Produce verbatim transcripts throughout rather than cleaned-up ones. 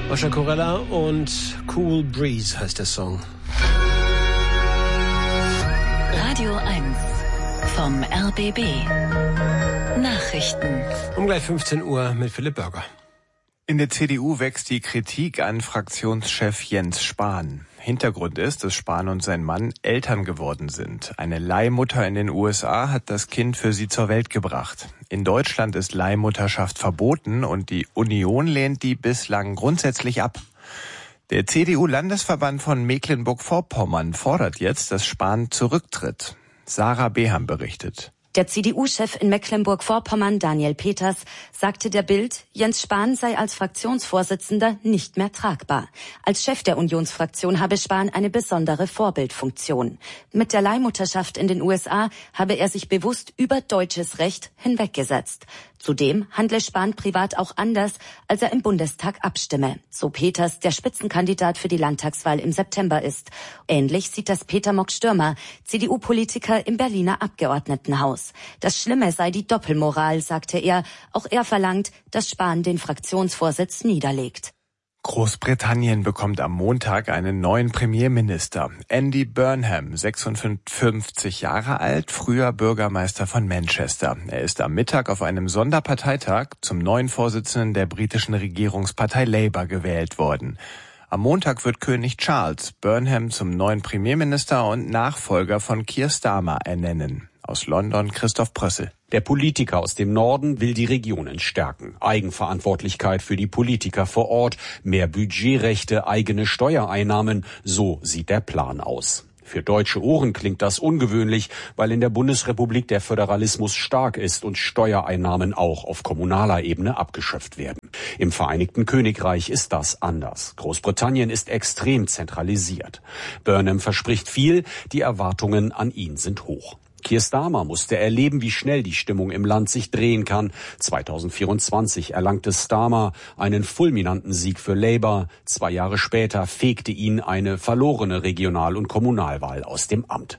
Oscar Corella und Cool Breeze heißt der Song. Radio eins vom R B B. Nachrichten. Um gleich fünfzehn Uhr mit Philipp Börger. In der C D U wächst die Kritik an Fraktionschef Jens Spahn. Hintergrund ist, dass Spahn und sein Mann Eltern geworden sind. Eine Leihmutter in den U S A hat das Kind für sie zur Welt gebracht. In Deutschland ist Leihmutterschaft verboten und die Union lehnt die bislang grundsätzlich ab. Der C D U-Landesverband von Mecklenburg-Vorpommern fordert jetzt, dass Spahn zurücktritt. Sarah Beham berichtet. Der C D U-Chef in Mecklenburg-Vorpommern, Daniel Peters, sagte der Bild, Jens Spahn sei als Fraktionsvorsitzender nicht mehr tragbar. Als Chef der Unionsfraktion habe Spahn eine besondere Vorbildfunktion. Mit der Leihmutterschaft in den U S A habe er sich bewusst über deutsches Recht hinweggesetzt. Zudem handle Spahn privat auch anders, als er im Bundestag abstimme. So Peters, der Spitzenkandidat für die Landtagswahl im September ist. Ähnlich sieht das Peter Mock-Stürmer, C D U-Politiker im Berliner Abgeordnetenhaus. Das Schlimme sei die Doppelmoral, sagte er. Auch er verlangt, dass Spahn den Fraktionsvorsitz niederlegt. Großbritannien bekommt am Montag einen neuen Premierminister. Andy Burnham, sechsundfünfzig Jahre alt, früher Bürgermeister von Manchester. Er ist am Mittag auf einem Sonderparteitag zum neuen Vorsitzenden der britischen Regierungspartei Labour gewählt worden. Am Montag wird König Charles Burnham zum neuen Premierminister und Nachfolger von Keir Starmer ernennen. Aus London Christoph Prössel. Der Politiker aus dem Norden will die Regionen stärken. Eigenverantwortlichkeit für die Politiker vor Ort, mehr Budgetrechte, eigene Steuereinnahmen. So sieht der Plan aus. Für deutsche Ohren klingt das ungewöhnlich, weil in der Bundesrepublik der Föderalismus stark ist und Steuereinnahmen auch auf kommunaler Ebene abgeschöpft werden. Im Vereinigten Königreich ist das anders. Großbritannien ist extrem zentralisiert. Burnham verspricht viel, die Erwartungen an ihn sind hoch. Keir Starmer musste erleben, wie schnell die Stimmung im Land sich drehen kann. zweitausendvierundzwanzig erlangte Starmer einen fulminanten Sieg für Labour. Zwei Jahre später fegte ihn eine verlorene Regional- und Kommunalwahl aus dem Amt.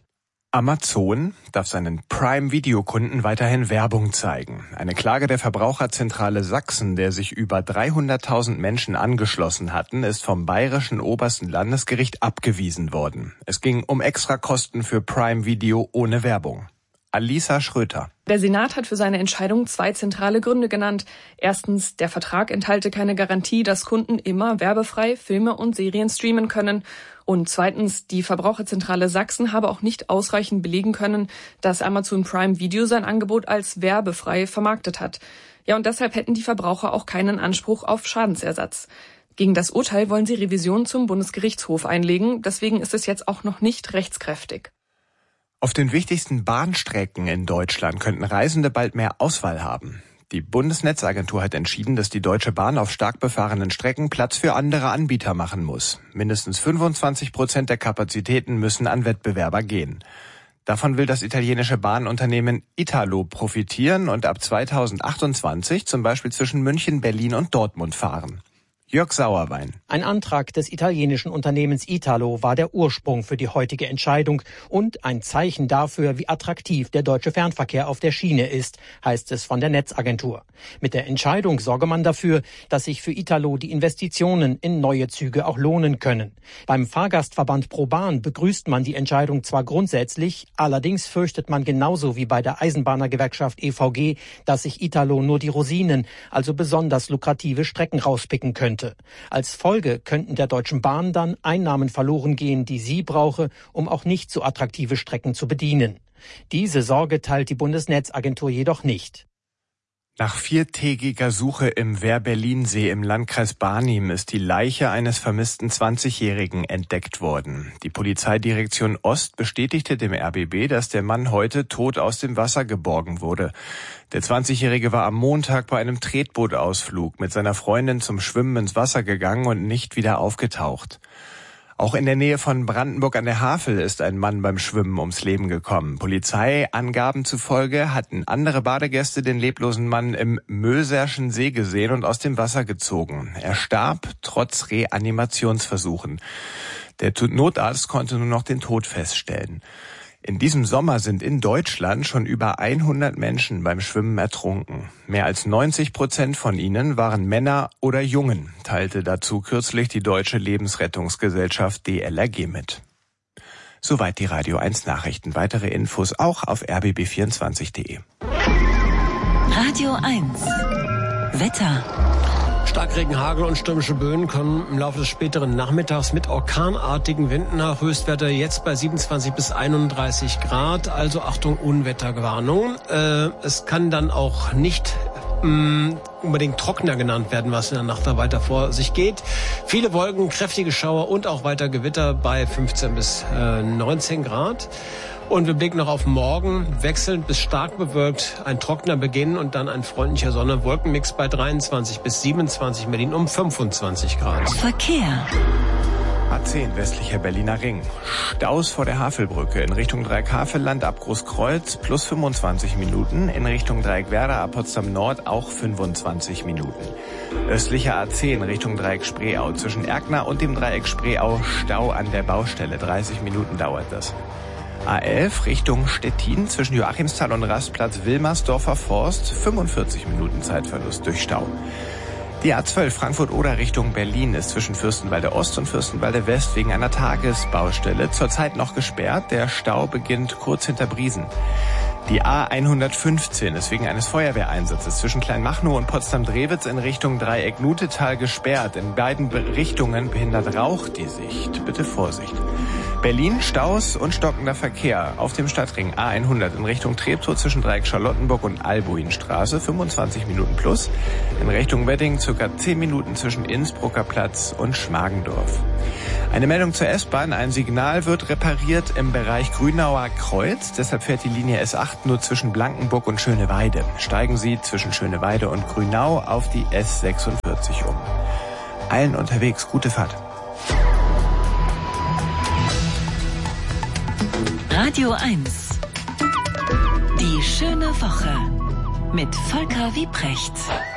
Amazon darf seinen Prime-Video-Kunden weiterhin Werbung zeigen. Eine Klage der Verbraucherzentrale Sachsen, der sich über dreihunderttausend Menschen angeschlossen hatten, ist vom Bayerischen Obersten Landesgericht abgewiesen worden. Es ging um Extrakosten für Prime-Video ohne Werbung. Alisa Schröter. Der Senat hat für seine Entscheidung zwei zentrale Gründe genannt. Erstens, der Vertrag enthalte keine Garantie, dass Kunden immer werbefrei Filme und Serien streamen können. Und zweitens, die Verbraucherzentrale Sachsen habe auch nicht ausreichend belegen können, dass Amazon Prime Video sein Angebot als werbefrei vermarktet hat. Ja, und deshalb hätten die Verbraucher auch keinen Anspruch auf Schadensersatz. Gegen das Urteil wollen sie Revision zum Bundesgerichtshof einlegen. Deswegen ist es jetzt auch noch nicht rechtskräftig. Auf den wichtigsten Bahnstrecken in Deutschland könnten Reisende bald mehr Auswahl haben. Die Bundesnetzagentur hat entschieden, dass die Deutsche Bahn auf stark befahrenen Strecken Platz für andere Anbieter machen muss. Mindestens fünfundzwanzig Prozent der Kapazitäten müssen an Wettbewerber gehen. Davon will das italienische Bahnunternehmen Italo profitieren und ab zweitausendachtundzwanzig zum Beispiel zwischen München, Berlin und Dortmund fahren. Jörg Sauerwein. Ein Antrag des italienischen Unternehmens Italo war der Ursprung für die heutige Entscheidung und ein Zeichen dafür, wie attraktiv der deutsche Fernverkehr auf der Schiene ist, heißt es von der Netzagentur. Mit der Entscheidung sorge man dafür, dass sich für Italo die Investitionen in neue Züge auch lohnen können. Beim Fahrgastverband ProBahn begrüßt man die Entscheidung zwar grundsätzlich, allerdings fürchtet man genauso wie bei der Eisenbahnergewerkschaft E V G, dass sich Italo nur die Rosinen, also besonders lukrative Strecken rauspicken könnte. Als Folge könnten der Deutschen Bahn dann Einnahmen verloren gehen, die sie brauche, um auch nicht so attraktive Strecken zu bedienen. Diese Sorge teilt die Bundesnetzagentur jedoch nicht. Nach viertägiger Suche im Wehr-Berlin-See im Landkreis Barnim ist die Leiche eines vermissten zwanzigjährigen entdeckt worden. Die Polizeidirektion Ost bestätigte dem R B B, dass der Mann heute tot aus dem Wasser geborgen wurde. Der zwanzigjährige war am Montag bei einem Tretbootausflug mit seiner Freundin zum Schwimmen ins Wasser gegangen und nicht wieder aufgetaucht. Auch in der Nähe von Brandenburg an der Havel ist ein Mann beim Schwimmen ums Leben gekommen. Polizeiangaben zufolge hatten andere Badegäste den leblosen Mann im Möserschen See gesehen und aus dem Wasser gezogen. Er starb trotz Reanimationsversuchen. Der Notarzt konnte nur noch den Tod feststellen. In diesem Sommer sind in Deutschland schon über hundert Menschen beim Schwimmen ertrunken. Mehr als neunzig Prozent von ihnen waren Männer oder Jungen, teilte dazu kürzlich die Deutsche Lebensrettungsgesellschaft D L R G mit. Soweit die Radio eins Nachrichten. Weitere Infos auch auf r b b vierundzwanzig punkt de. Radio eins Wetter. Starkregen, Hagel und stürmische Böen kommen im Laufe des späteren Nachmittags mit orkanartigen Winden nach. Höchstwerte jetzt bei siebenundzwanzig bis einunddreißig Grad. Also Achtung, Unwetterwarnung. Äh, es kann dann auch nicht mh, unbedingt trockener genannt werden, was in der Nacht da weiter vor sich geht. Viele Wolken, kräftige Schauer und auch weiter Gewitter bei fünfzehn bis neunzehn Grad. Und wir blicken noch auf morgen, wechselnd bis stark bewölkt, ein trockener Beginn und dann ein freundlicher Sonne-Wolkenmix bei dreiundzwanzig bis siebenundzwanzig, Berlin um fünfundzwanzig Grad. Verkehr. A zehn westlicher Berliner Ring. Staus vor der Havelbrücke in Richtung Dreieck-Havelland ab Großkreuz plus fünfundzwanzig Minuten. In Richtung Dreieck-Werder ab Potsdam Nord auch fünfundzwanzig Minuten. Östlicher A zehn Richtung Dreieck Spreeau. Zwischen Erkner und dem Dreieck Spreeau Stau an der Baustelle. dreißig Minuten dauert das. A elf Richtung Stettin zwischen Joachimsthal und Rastplatz Wilmersdorfer Forst. fünfundvierzig Minuten Zeitverlust durch Stau. Die A zwölf Frankfurt-Oder Richtung Berlin ist zwischen Fürstenwalde Ost und Fürstenwalde West wegen einer Tagesbaustelle zurzeit noch gesperrt. Der Stau beginnt kurz hinter Briesen. Die A hundertfünfzehn ist wegen eines Feuerwehreinsatzes zwischen Kleinmachnow und Potsdam-Drewitz in Richtung Dreieck Nutetal gesperrt. In beiden Richtungen behindert Rauch die Sicht. Bitte Vorsicht. Berlin, Staus und stockender Verkehr auf dem Stadtring A hundert in Richtung Treptow zwischen Dreieck Charlottenburg und Albuinstraße, fünfundzwanzig Minuten plus. In Richtung Wedding circa zehn Minuten zwischen Innsbrucker Platz und Schmargendorf. Eine Meldung zur S-Bahn. Ein Signal wird repariert im Bereich Grünauer Kreuz. Deshalb fährt die Linie S acht nur zwischen Blankenburg und Schöneweide. Steigen Sie zwischen Schöneweide und Grünau auf die S sechsundvierzig um. Allen unterwegs gute Fahrt. Radio eins. Die schöne Woche mit Volker Wiebrecht.